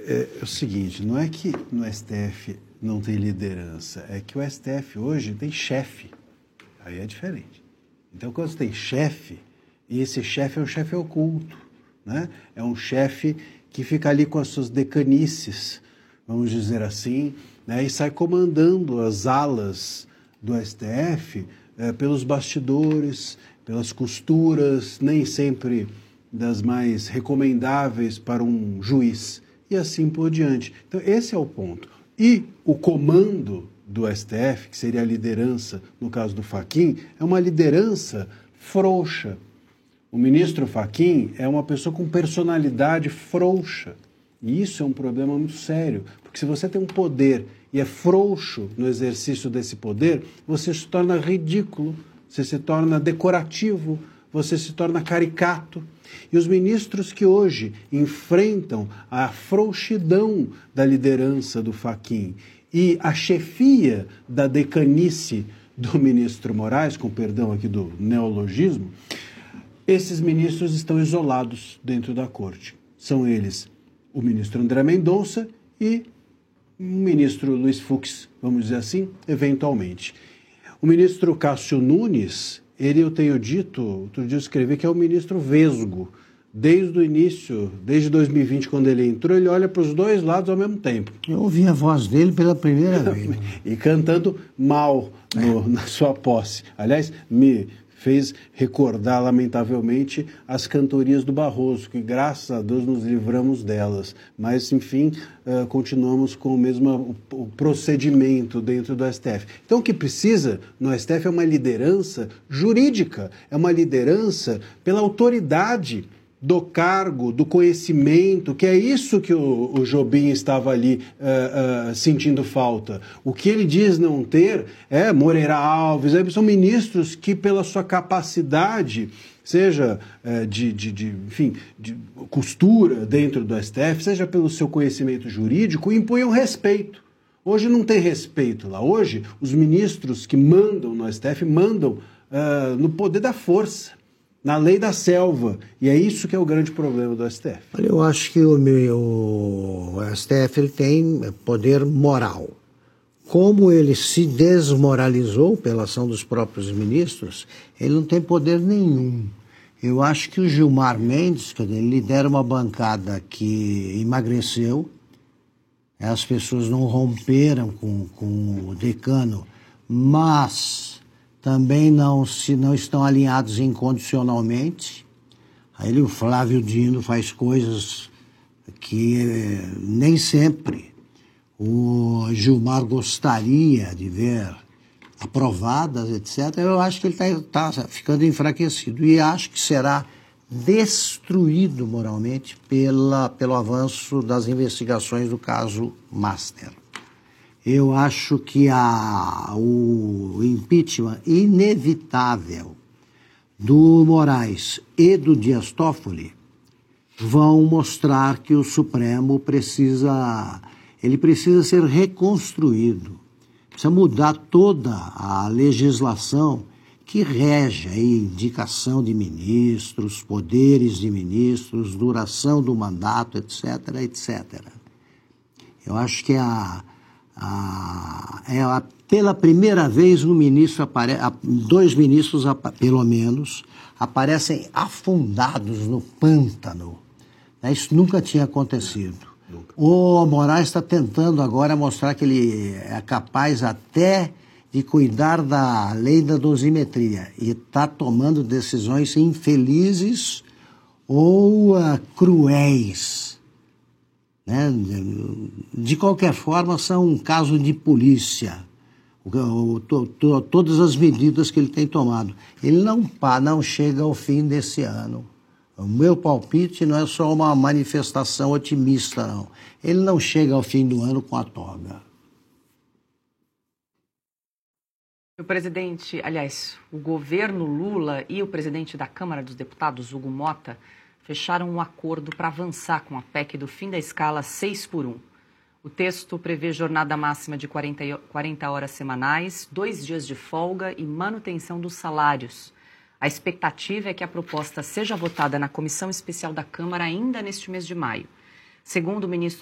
é o seguinte, não é que no STF não tem liderança, é que o STF hoje tem chefe, aí é diferente. Então, quando você tem chefe, e esse chefe é um chefe oculto, né? É um chefe que fica ali com as suas decanices, vamos dizer assim, né? E sai comandando as alas do STF pelos bastidores, pelas costuras, nem sempre das mais recomendáveis para um juiz, e assim por diante. Então, esse é o ponto. E o comando do STF, que seria a liderança, no caso do Fachin, é uma liderança frouxa. O ministro Fachin é uma pessoa com personalidade frouxa. E isso é um problema muito sério, porque se você tem um poder e é frouxo no exercício desse poder, você se torna ridículo, você se torna decorativo, você se torna caricato. E os ministros que hoje enfrentam a frouxidão da liderança do Fachin e a chefia da decanice do ministro Moraes, com perdão aqui do neologismo, esses ministros estão isolados dentro da corte. São eles o ministro André Mendonça e o ministro Luiz Fux, vamos dizer assim, eventualmente. O ministro Cássio Nunes, eu tenho dito, outro dia eu escrevi que é o ministro vesgo. Desde o início, desde 2020, quando ele entrou, ele olha para os dois lados ao mesmo tempo. Eu ouvi a voz dele pela primeira vez. E cantando mal na sua posse. Aliás, me fez recordar, lamentavelmente, as cantorias do Barroso, que graças a Deus nos livramos delas. Mas, enfim, continuamos com o mesmo procedimento dentro do STF. Então, o que precisa no STF é uma liderança jurídica, é uma liderança pela autoridade do cargo, do conhecimento, que é isso que o Jobim estava ali sentindo falta. O que ele diz não ter é Moreira Alves, são ministros que, pela sua capacidade, seja enfim, de costura dentro do STF, seja pelo seu conhecimento jurídico, impunham respeito. Hoje não tem respeito lá. Hoje, os ministros que mandam no STF mandam no poder da força, na lei da selva. E é isso que é o grande problema do STF. Olha, eu acho que o STF ele tem poder moral. Como ele se desmoralizou pela ação dos próprios ministros, ele não tem poder nenhum. Eu acho que o Gilmar Mendes, ele lidera uma bancada que emagreceu, as pessoas não romperam com o decano, mas também não estão alinhados incondicionalmente. Aí o Flávio Dino faz coisas que nem sempre o Gilmar gostaria de ver aprovadas, etc. Eu acho que ele está ficando enfraquecido e acho que será destruído moralmente pelo avanço das investigações do caso Master. Eu acho que o impeachment inevitável do Moraes e do Dias Toffoli vão mostrar que o Supremo precisa ser reconstruído. Precisa mudar toda a legislação que rege a indicação de ministros, poderes de ministros, duração do mandato, etc., etc. Eu acho que pela primeira vez dois ministros, pelo menos, aparecem afundados no pântano. Isso nunca tinha acontecido. O Moraes está tentando agora mostrar que ele é capaz até de cuidar da lei da dosimetria e está tomando decisões infelizes ou cruéis. Né? De qualquer forma, são um caso de polícia. Todas as medidas que ele tem tomado. Ele não chega ao fim desse ano. O meu palpite não é só uma manifestação otimista, não. Ele não chega ao fim do ano com a toga. O presidente, aliás, o governo Lula e o presidente da Câmara dos Deputados, Hugo Motta, fecharam um acordo para avançar com a PEC do fim da escala 6x1. O texto prevê jornada máxima de 40 horas semanais, 2 dias de folga e manutenção dos salários. A expectativa é que a proposta seja votada na Comissão Especial da Câmara ainda neste mês de maio. Segundo o ministro